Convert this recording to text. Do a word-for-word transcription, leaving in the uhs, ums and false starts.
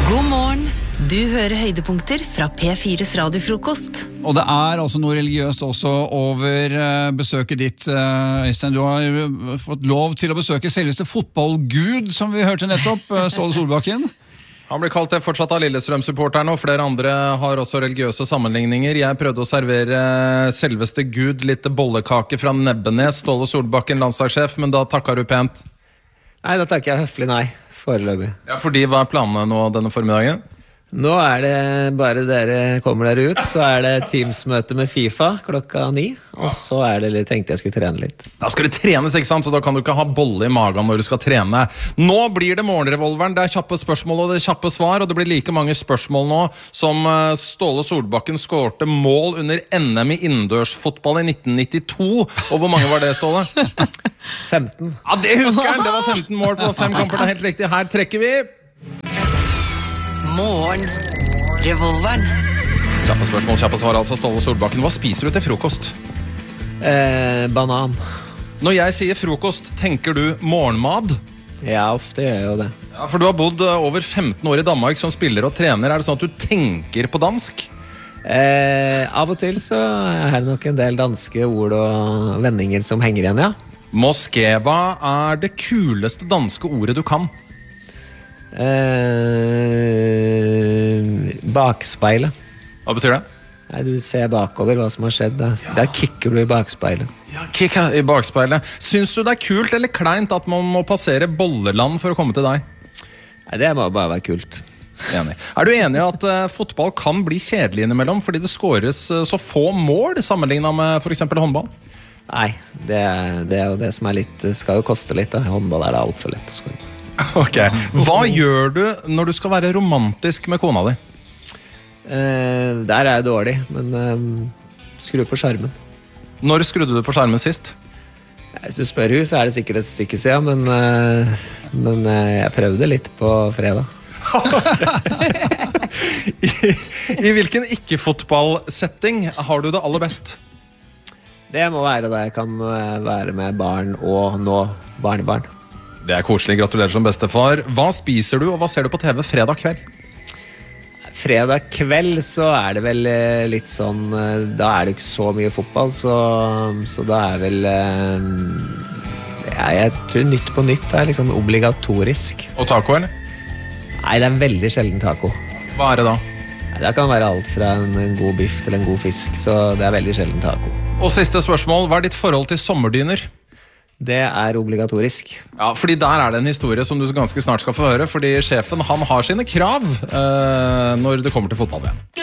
God morgen, du hører høydepunkter fra P fire's radiofrokost. Og det er altså noe religiøst også over uh, besøket ditt, uh, Øystein. Du har uh, fått lov til å besøke selveste fotballgud, som vi hørte nettopp, uh, Ståle Solbakken. Han blir kalt det fortsatt av Lillestrøm-supporterne, og flere andre har også religiøse sammenligninger. Jeg prøvde å servere selveste Gud litt bollekake fra Nebbenes, Ståle Solbakken, landslagssjef, men da takket du pent. Nei, da takker jeg høflig nei, foreløpig. Ja, fordi hva er planene nå denne formiddagen? Nå er det bare dere kommer dere ut, så er det Teams-møte med FIFA klokka ni, og så er det litt, tenkte jeg skulle trene litt. Da skal det trenes, ikke sant? Så da kan du ikke ha bolle i magen når du skal trene. Nå blir det morgenrevolveren, det er kjappe spørsmål og det er kjappe svar, og det blir like mange spørsmål nå som Ståle Solbakken skårte mål under N M i innendørsfotball i nitten nittito. Og hvor mange var det, Ståle? femten. Ja, det husker jeg! Det var femten mål på fem kamper, det er helt riktig. Her trekker vi... Morgen, revolveren. Kjappe spørsmål, kjappe svar altså, Ståle Solbakken. Hva spiser du til frokost? Eh, banan. Når jeg sier frokost, tenker du morgenmad? Ja, ofte gjør jeg jo det. Ja, for du har bodd over femten år i Danmark som spiller og trener. Er det sånn at du tenker på dansk? Eh, av og til så er det nok en del danske ord og vendinger som henger igjen, ja. Moskva er det kuleste danske ordet du kan. Eh, bakspeilet. Hva betyr det? Nei, du ser bakover hva som har skjedd. Da, ja. Da kikker du i bakspeilet. Ja, kikk i bakspeilet. Syns du det er kult eller kleint at man må passere Bolleland for å komme til deg? Nei, det må bare være kult. Enig. Er du enig i at uh, fotball kan bli kjedelig innimellom fordi det skåres uh, så få mål sammenlignet med for eksempel håndball? Nei, det er, det er jo det som er litt, det skal jo koste litt da. Håndball er det alt for lett å skåre. Ok, hva gjør du når du skal være romantisk med kona di? Eh, der er jeg dårlig, men eh, skru på skjermen. Når skrudde du på skjermen sist? Hvis du spør hun, så er det sikkert et stykke siden, men, eh, men eh, jeg prøvde litt på fredag. I, I hvilken ikke-fotballsetting har du det aller best? Det må være da jeg kan være med barn og nå barnebarn. Det er koselig, gratulerer som bestefar. Hva spiser du, og hva ser du på T V fredag kveld? Fredag kveld så er det vel litt sånn, da er det ikke så mye fotball, så, så da er vel, ja, jeg tror Nytt på Nytt er liksom obligatorisk. Og taco, eller? Nei, det er veldig sjelden taco. Hva er det da? Nei, det kan være alt fra en, en god biff til en god fisk, så det er veldig sjelden taco. Og siste spørsmål, hva er ditt forhold til sommerdyner? Det er obligatorisk. Ja, fordi der er det en historie som du ganske snart skal få høre, fordi sjefen, han har sine krav eh, når det kommer til fotball.